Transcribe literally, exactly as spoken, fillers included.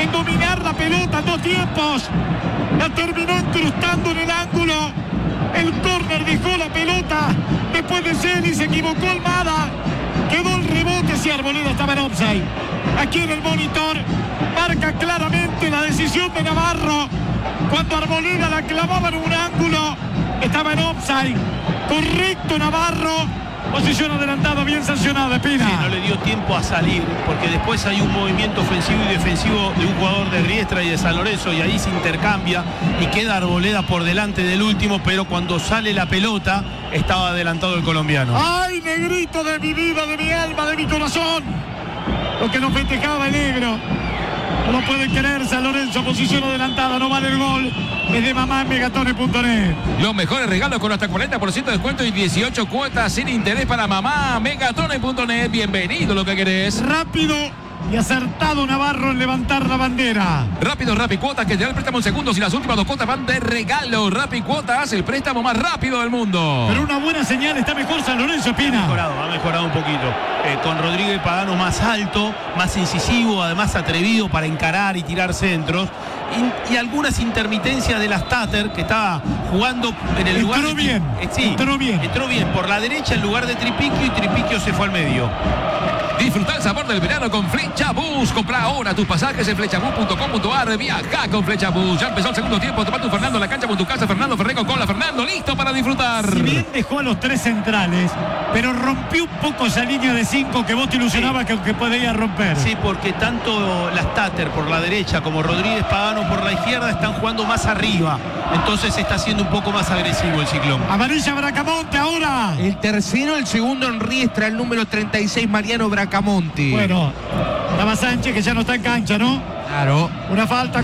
en dominar la pelota en dos tiempos. La terminó incrustando en el ángulo. El córner dejó la pelota. Después de Ceni se equivocó Almada. Quedó el rebote si Arboleda estaba en offside. Aquí en el monitor marca claramente la decisión de Navarro. Cuando Arboleda la clavaba en un ángulo, estaba en offside. Correcto Navarro. Posición adelantada, bien sancionada, Pina. Sí, no le dio tiempo a salir, porque después hay un movimiento ofensivo y defensivo de un jugador de Riestra y de San Lorenzo, y ahí se intercambia y queda Arboleda por delante del último, pero cuando sale la pelota estaba adelantado el colombiano. ¡Ay, negrito de mi vida, de mi alma, de mi corazón! Lo que nos festejaba el negro. No lo pueden querer, San Lorenzo, posición adelantada, no vale el gol. Es de mamá en megatone punto net. Los mejores regalos con hasta cuarenta por ciento de descuento y dieciocho cuotas sin interés para mamá. megatone punto net, bienvenido lo que querés. Rápido y acertado Navarro en levantar la bandera. Rápido, Rappi Cuotas, que te da el préstamo en segundos y las últimas dos cuotas van de regalo. Rappi Cuotas, el préstamo más rápido del mundo. Pero una buena señal, está mejor San Lorenzo, Pina. Ha mejorado, ha mejorado un poquito. Eh, con Rodríguez Pagano más alto, más incisivo, además atrevido para encarar y tirar centros. Y, y algunas intermitencias de las Tater, que estaba jugando en el entró lugar de... bien, eh, sí, entró bien. Entró bien por la derecha en lugar de Tripiquio, y Tripiquio se fue al medio. Disfruta el sabor del verano con Flechabús. Compra ahora tus pasajes en flechabús punto com punto ar. Viaja con Flechabús. Ya empezó el segundo tiempo. Toma tu Fernando en la cancha con tu casa. Fernando Ferré con cola. Fernando listo para disfrutar. Si bien dejó a los tres centrales, pero rompió un poco esa línea de cinco que vos te ilusionabas sí. que, que podía romper. Sí, porque tanto las Tater por la derecha como Rodríguez Pagano por la izquierda están jugando más arriba. Entonces está siendo un poco más agresivo el Ciclón. Amarilla Bracamonte ahora. El tercero, el segundo en Riestra, el número treinta y seis, Mariano Bracamonte. Bueno, estaba Sánchez, que ya no está en cancha, ¿no? Claro. Una falta